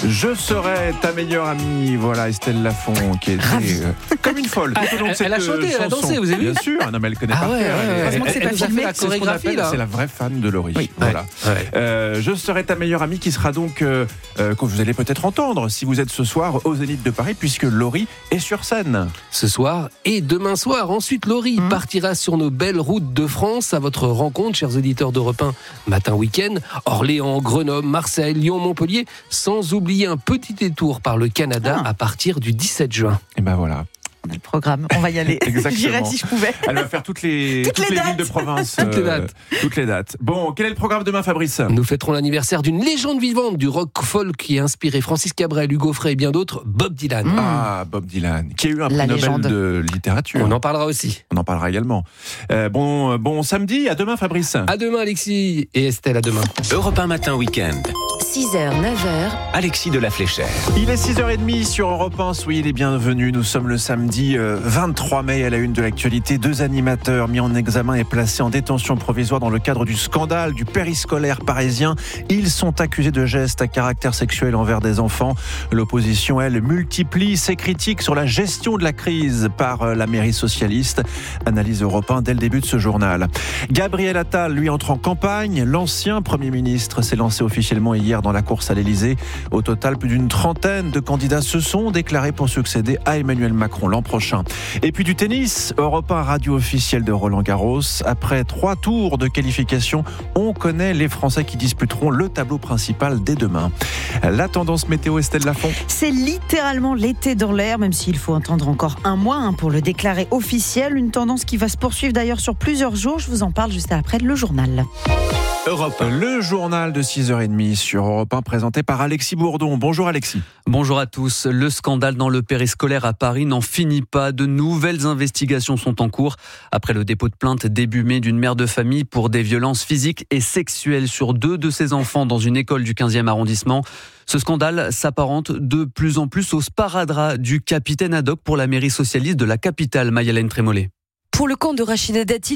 Je serai ta meilleure amie. Voilà, Estelle Lafont qui était comme une folle. Elle a chanté, elle a dansé, vous avez vu ? Bien sûr, non, mais elle connaît par cœur. Heureusement que c'est pas filmé, la chorégraphie là. C'est la vraie fan de Laurie. Oui, voilà. Ouais. Je serai ta meilleure amie qui sera donc que vous allez peut-être entendre si vous êtes ce soir au Zénith de Paris puisque Laurie est sur scène. Ce soir et demain soir. Ensuite, Laurie partira sur nos belles routes de France à votre rencontre, chers auditeurs d'Europe 1, matin week-end. Orléans, Grenoble, Marseille, Lyon, Montpellier, sans oublier un petit détour par le Canada à partir du 17 juin. Et ben voilà. On a le programme, on va y aller. J'irai si je pouvais. Elle va faire toutes les villes de province. Toutes les dates. Bon, quel est le programme demain, Fabrice ? Nous fêterons l'anniversaire d'une légende vivante du rock folk qui a inspiré Francis Cabrel, Hugo Frey et bien d'autres, Bob Dylan. Ah, Bob Dylan, qui a eu un prix Nobel de littérature. On en parlera aussi. On en parlera également. Bon samedi, à demain, Fabrice. À demain, Alexis et Estelle, à demain. Europe 1 matin week-end. 6h, 9h. Alexis de la Fléchère. Il est 6h30 sur Europe 1. Soyez les bienvenus. Nous sommes le samedi 23 mai à la une de l'actualité. 2 animateurs mis en examen et placés en détention provisoire dans le cadre du scandale du périscolaire parisien. Ils sont accusés de gestes à caractère sexuel envers des enfants. L'opposition, elle, multiplie ses critiques sur la gestion de la crise par la mairie socialiste. Analyse Europe 1 dès le début de ce journal. Gabriel Attal, lui, entre en campagne. L'ancien Premier ministre s'est lancé officiellement hier dans la course à l'Elysée. Au total, plus d'une trentaine de candidats se sont déclarés pour succéder à Emmanuel Macron l'an prochain. Et puis du tennis, Europe 1 radio officielle de Roland Garros. Après 3 tours de qualification, on connaît les Français qui disputeront le tableau principal dès demain. La tendance météo, Estelle Lafont. C'est littéralement l'été dans l'air, même s'il faut attendre encore un mois pour le déclarer officiel. Une tendance qui va se poursuivre d'ailleurs sur plusieurs jours. Je vous en parle juste après le journal. Europe 1, le journal de 6h30 sur Europe 1 présenté par Alexis Bourdon. Bonjour Alexis. Bonjour à tous. Le scandale dans le périscolaire à Paris n'en finit pas. De nouvelles investigations sont en cours. Après le dépôt de plainte début mai d'une mère de famille pour des violences physiques et sexuelles sur 2 de ses enfants dans une école du 15e arrondissement. Ce scandale s'apparente de plus en plus au sparadrap du capitaine ad hoc pour la mairie socialiste de la capitale, Mayalène Trémollet. Pour le camp de Rachida Dati,